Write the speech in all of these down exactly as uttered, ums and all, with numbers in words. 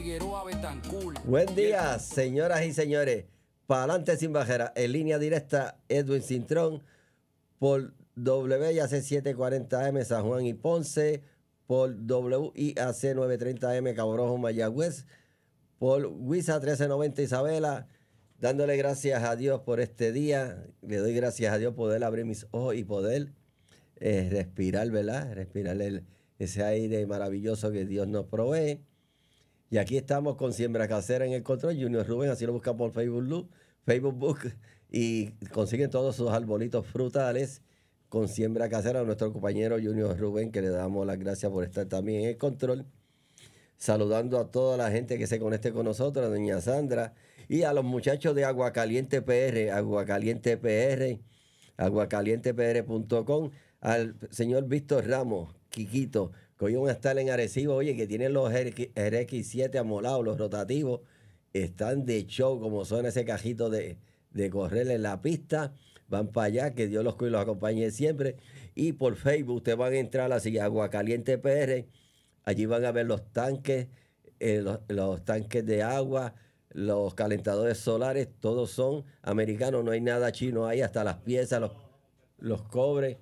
Buen día, señoras y señores. Para adelante sin bajera, en línea directa, Edwin Cintrón, por W I A C setecientos cuarenta M San Juan y Ponce, por W I A C novecientos treinta M Cabo Rojo, Mayagüez, por WISA trece noventa Isabela, dándole gracias a Dios por este día. Le doy gracias a Dios por poder abrir mis ojos y poder eh, respirar, ¿verdad? Respirar el, ese aire maravilloso que Dios nos provee. Y aquí estamos con Siembra Casera en el control, Junior Rubén, así lo buscan por Facebook, Facebook y consiguen todos sus arbolitos frutales con Siembra Casera, nuestro compañero Junior Rubén, que le damos las gracias por estar también en el control. Saludando a toda la gente que se conecte con nosotros, a doña Sandra, y a los muchachos de Agua Caliente P R, Agua Caliente P R, aguacaliente p r punto com, al señor Víctor Ramos, Quiquito, que hoy van a estar en Arecibo, oye, que tienen los R X siete amolados, los rotativos, están de show, como suena ese cajito de, de correr en la pista. Van para allá, que Dios los cuide y los acompañe siempre. Y por Facebook ustedes van a entrar así, Agua Caliente P R. Allí van a ver los tanques, eh, los, los tanques de agua, los calentadores solares, todos son americanos, no hay nada chino ahí, hasta las piezas, los, los cobres.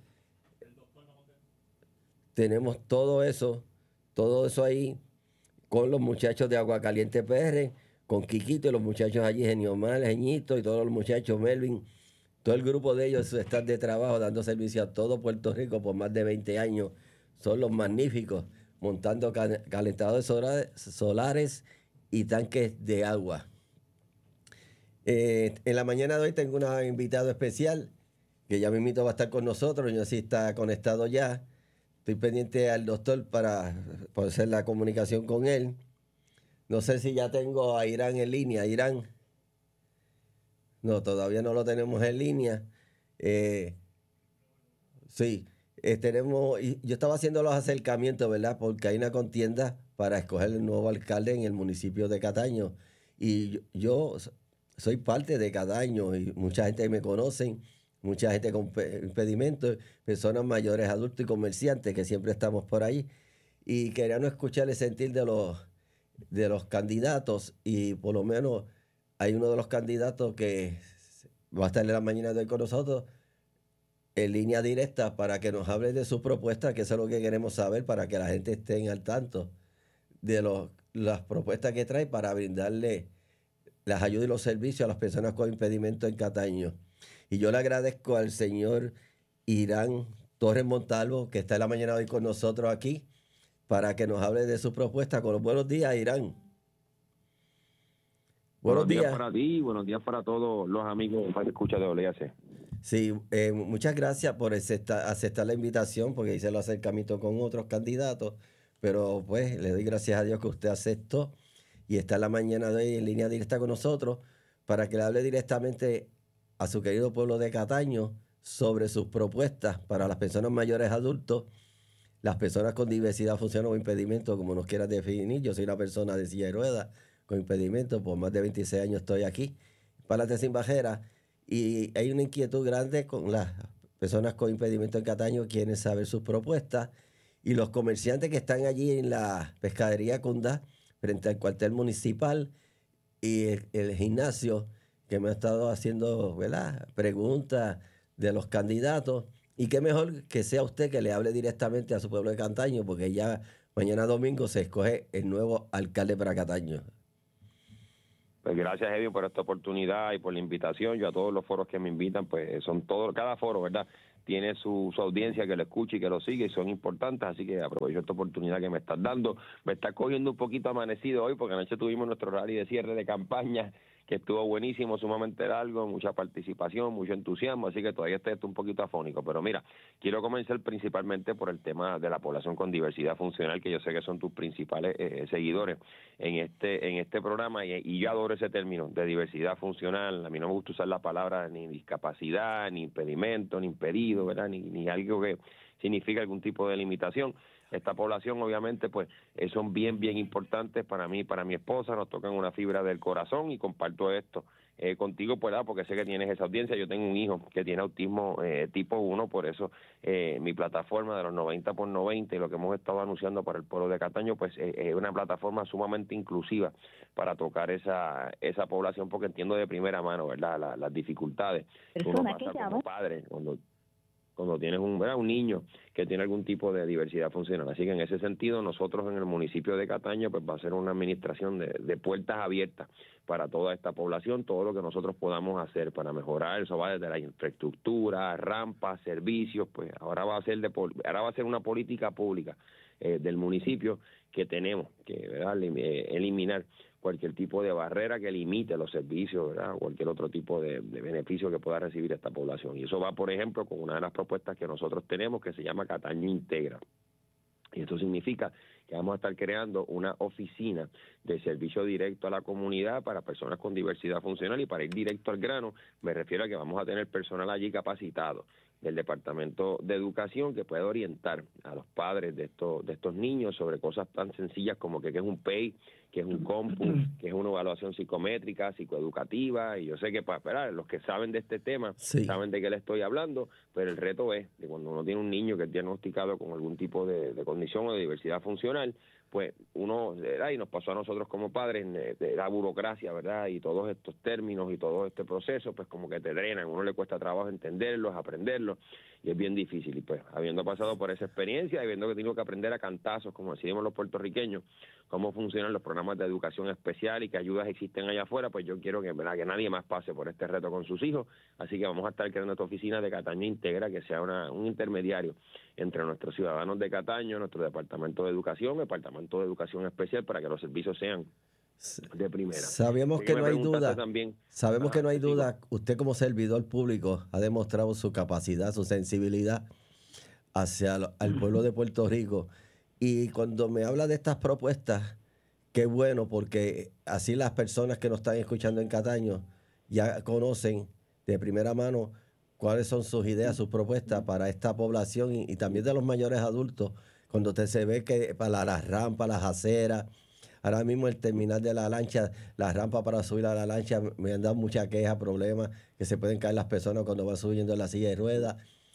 Tenemos todo eso, todo eso ahí con los muchachos de Agua Caliente P R, con Quiquito y los muchachos allí, Geniomar, Geñito y todos los muchachos, Melvin. Todo el grupo de ellos están de trabajo dando servicio a todo Puerto Rico por más de veinte años. Son los magníficos, montando calentadores solares, solares y tanques de agua. Eh, en la mañana de hoy tengo un invitado especial que ya mismito va a estar con nosotros. Yo sí está conectado ya. Estoy pendiente al doctor para, para hacer la comunicación con él. No sé si ya tengo a Irán en línea. Irán. No, todavía no lo tenemos en línea. Eh, sí, eh, tenemos, y yo estaba haciendo los acercamientos, ¿verdad? Porque hay una contienda para escoger el nuevo alcalde en el municipio de Cataño. Y yo, yo soy parte de Cataño y mucha gente me conocen, mucha gente con impedimentos, personas mayores, adultos y comerciantes que siempre estamos por ahí. Y queríamos escuchar el sentir de los, de los candidatos y por lo menos hay uno de los candidatos que va a estar en la mañana de hoy con nosotros en línea directa para que nos hable de sus propuestas, que eso es lo que queremos saber para que la gente esté al tanto de los, las propuestas que trae para brindarle las ayudas y los servicios a las personas con impedimento en Cataño. Y yo le agradezco al señor Irán Torres Montalvo, que está en la mañana de hoy con nosotros aquí, para que nos hable de su propuesta. Con los buenos días, Irán. Buenos, buenos días. días para ti, buenos días para todos los amigos que escuchan de O L A C. Sí, eh, muchas gracias por aceptar, aceptar la invitación, porque hice el acercamiento con otros candidatos, pero pues le doy gracias a Dios que usted aceptó y está en la mañana de hoy en línea directa con nosotros para que le hable directamente a su querido pueblo de Cataño sobre sus propuestas para las personas mayores adultos, las personas con diversidad funcional o impedimento, como nos quieras definir. Yo soy una persona de silla de ruedas con impedimento, por más de veintiséis años estoy aquí, Párate Sin Bajera. Y hay una inquietud grande con las personas con impedimento en Cataño, quieren saber sus propuestas. Y los comerciantes que están allí en la pescadería Cundá, frente al cuartel municipal, y el, el gimnasio, que me ha estado haciendo, ¿verdad?, preguntas de los candidatos. Y qué mejor que sea usted que le hable directamente a su pueblo de Cataño, porque ya mañana domingo se escoge el nuevo alcalde para Cataño. Pues gracias, Edwin, por esta oportunidad y por la invitación. Yo a todos los foros que me invitan, pues son todos, cada foro, ¿verdad?, tiene su, su audiencia que lo escucha y que lo sigue y son importantes, así que aprovecho esta oportunidad que me estás dando. Me está cogiendo un poquito amanecido hoy porque anoche tuvimos nuestro rally de cierre de campaña, que estuvo buenísimo, sumamente largo, mucha participación, mucho entusiasmo, así que todavía estoy un poquito afónico. Pero mira, quiero comenzar principalmente por el tema de la población con diversidad funcional, que yo sé que son tus principales eh, seguidores en este en este programa, y, y yo adoro ese término de diversidad funcional. A mí no me gusta usar la palabra ni discapacidad, ni impedimento, ni impedido, ¿verdad?, ni, ni algo que significa algún tipo de limitación. esta población obviamente pues eh, son bien, bien importantes para mí, para mi esposa, nos tocan una fibra del corazón y comparto esto eh, contigo, pues, ¿verdad? Porque sé que tienes esa audiencia. Yo tengo un hijo que tiene autismo eh, tipo uno, por eso eh, mi plataforma de los noventa por noventa y lo que hemos estado anunciando para el pueblo de Cataño, pues es eh, una plataforma sumamente inclusiva para tocar esa esa población, porque entiendo de primera mano, ¿verdad?, la, las dificultades que uno pasa como padre cuando cuando tienes un, ¿verdad?, un niño que tiene algún tipo de diversidad funcional. Así que en ese sentido, nosotros en el municipio de Cataño, pues va a ser una administración de, de puertas abiertas para toda esta población, todo lo que nosotros podamos hacer para mejorar, eso va desde la infraestructura, rampas, servicios, pues ahora va a ser de, ahora va a ser una política pública eh, del municipio que tenemos que, ¿verdad?, eliminar cualquier tipo de barrera que limite los servicios, ¿verdad?, o cualquier otro tipo de, de beneficio que pueda recibir esta población. Y eso va, por ejemplo, con una de las propuestas que nosotros tenemos que se llama Cataño Integra. Y esto significa que vamos a estar creando una oficina de servicio directo a la comunidad para personas con diversidad funcional, y para ir directo al grano, me refiero a que vamos a tener personal allí capacitado del Departamento de Educación que puede orientar a los padres de estos de estos niños sobre cosas tan sencillas como que qué es un P E I, qué es un compu, qué es una evaluación psicométrica, psicoeducativa. Y yo sé que para esperar, los que saben de este tema sí saben de qué le estoy hablando, pero el reto es de cuando uno tiene un niño que es diagnosticado con algún tipo de, de condición o de diversidad funcional, pues uno, ¿verdad?, y nos pasó a nosotros como padres, de, de la burocracia, ¿verdad?, y todos estos términos y todo este proceso, pues como que te drenan, a uno le cuesta trabajo entenderlos, aprenderlos, y es bien difícil. Y pues habiendo pasado por esa experiencia y viendo que tengo que aprender a cantazos, como decimos los puertorriqueños, cómo funcionan los programas de educación especial y qué ayudas existen allá afuera, pues yo quiero que, ¿verdad?, que nadie más pase por este reto con sus hijos. Así que vamos a estar creando esta oficina de Cataño Integra, que sea una, un intermediario entre nuestros ciudadanos de Cataño, nuestro Departamento de Educación, Departamento de Educación Especial, para que los servicios sean de primera. Sabemos que no hay duda, también, sabemos ah, que no hay duda, sigo. Usted como servidor público ha demostrado su capacidad, su sensibilidad hacia el, al pueblo de Puerto Rico. Y cuando me habla de estas propuestas, qué bueno, porque así las personas que nos están escuchando en Cataño ya conocen de primera mano cuáles son sus ideas, sus propuestas para esta población, y, y también de los mayores adultos, cuando usted se ve que para las rampas, las aceras, ahora mismo el terminal de la lancha, la rampa para subir a la lancha, me han dado mucha queja, problemas, que se pueden caer las personas cuando van subiendo en la silla de ruedas.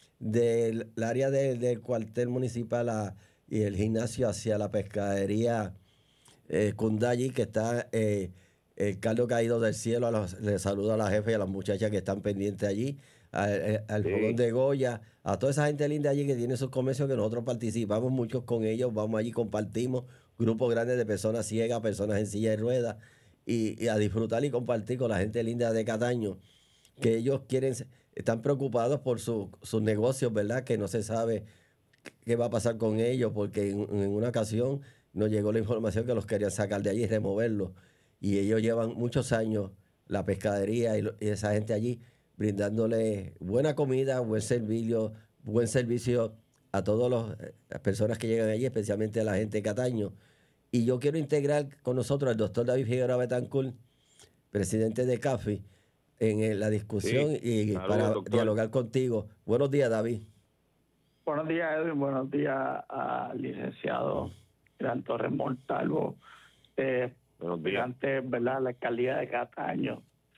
Del área de, del cuartel municipal a, y el gimnasio hacia la pescadería eh, Cundallí, que está eh, el caldo caído del cielo. A los, le saludo a la jefa y a las muchachas que están pendientes allí, al, al sí. fogón de Goya, a toda esa gente linda allí que tiene sus comercios, que nosotros participamos muchos con ellos, vamos allí, compartimos, grupos grandes de personas ciegas, personas en silla de ruedas, y, y a disfrutar y compartir con la gente linda de Cataño, que ellos quieren, están preocupados por su, sus negocios, ¿verdad?, que no se sabe qué va a pasar con ellos, porque en, en una ocasión nos llegó la información que los querían sacar de allí y removerlos, y ellos llevan muchos años, la pescadería y, lo, y esa gente allí, brindándole buena comida, buen servicio, buen servicio a todas las personas que llegan allí, especialmente a la gente de Cataño. Y yo quiero integrar con nosotros al doctor David Figueroa Betancourt, presidente de CAFI, en la discusión sí, y saludos, para doctor. Dialogar contigo. Buenos días, David. Buenos días, Edwin. Buenos días al licenciado Gran Torres Montalvo, eh, durante, ¿verdad?, la alcaldía de Cataño.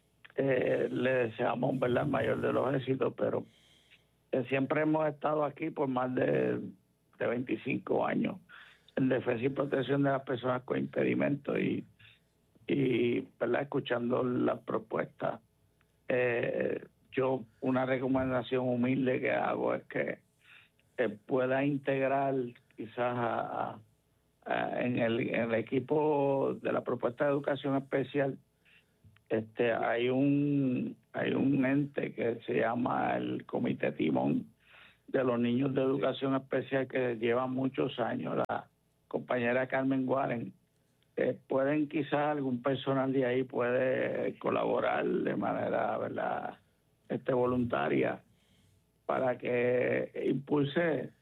Eh, le deseamos, ¿verdad?, el mayor de los éxitos, pero eh, siempre hemos estado aquí por más de, de veinticinco años en defensa y protección de las personas con impedimentos, y, y ¿verdad?, escuchando las propuestas. Eh, yo una recomendación humilde que hago es que eh, pueda integrar quizás a, a, a, en, el, en el equipo de la propuesta de educación especial. Este hay un hay un ente que se llama el Comité Timón de los Niños de Educación Especial, que lleva muchos años. La compañera Carmen Guaren, eh, pueden quizás algún personal de ahí puede colaborar de manera, ¿verdad?, este voluntaria, para que impulse